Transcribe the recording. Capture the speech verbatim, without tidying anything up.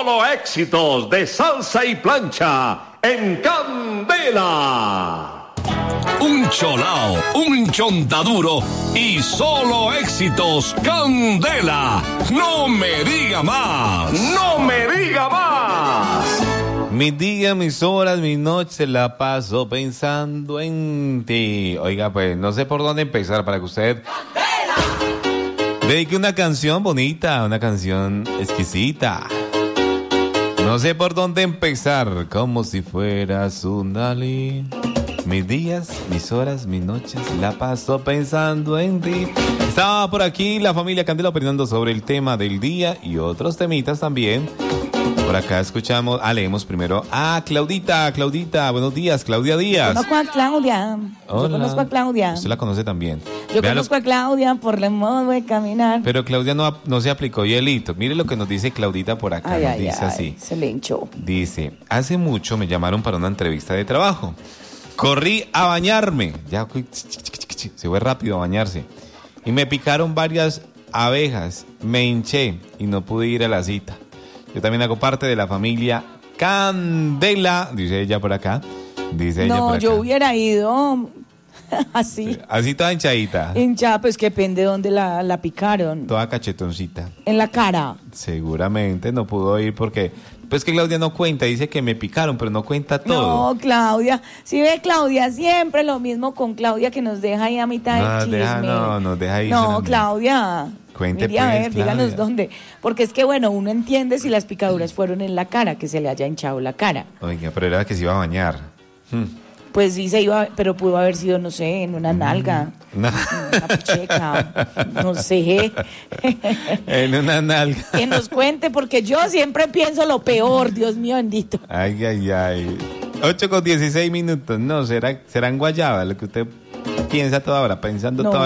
Solo éxitos de salsa y plancha en Candela. Un cholao, un chontaduro y solo éxitos Candela. No me diga más. No me diga más. Mis días, mis horas, mis noches la paso pensando en ti. Oiga, pues no sé por dónde empezar para que usted dedique una canción bonita, una canción exquisita. No sé por dónde empezar, como si fueras un Dalí. Mis días, mis horas, mis noches la paso pensando en ti. Estaba por aquí la familia Candela opinando sobre el tema del día y otros temitas también. Por acá escuchamos, ah, leemos primero a Claudita. Claudita, buenos días, Claudia Díaz. Conozco a Claudia. Hola. Yo conozco a Claudia. Usted la conoce también. Yo Véalo. conozco a Claudia por el modo de caminar. Pero Claudia no, no se aplicó hielito. Mire lo que nos dice Claudita por acá. Ay, nos ay, dice ay, así. se le hinchó. Dice, hace mucho me llamaron para una entrevista de trabajo. Corrí a bañarme. Ya se fue rápido a bañarse. Y me picaron varias abejas. Me hinché y no pude ir a la cita. Yo también hago parte de la familia Candela, dice ella por acá. Dice ella No, por acá. yo hubiera ido así. Así toda hinchadita. Hinchada, pues que depende de dónde la, la picaron. Toda cachetoncita. En la cara. Seguramente no pudo ir porque... Pues que Claudia no cuenta, dice que me picaron, pero no cuenta todo. No, Claudia. Si ve, Claudia, siempre lo mismo con Claudia que nos deja ahí a mitad No, del chisme. deja, no, nos deja ahí. No, solamente. Claudia. Cuente, Mire, a pues, ver, Claudia. díganos dónde. Porque es que, bueno, uno entiende si las picaduras fueron en la cara, que se le haya hinchado la cara. Oiga, pero era que se iba a bañar. Hmm. Pues sí se iba, pero pudo haber sido, no sé, en una nalga, No. en una pucheca, no sé. En una nalga. Que nos cuente, porque yo siempre pienso lo peor, Dios mío bendito. Ay, ay, ay. ocho con dieciséis minutos. No, será, serán guayabas lo que usted piensa toda hora, pensando No. toda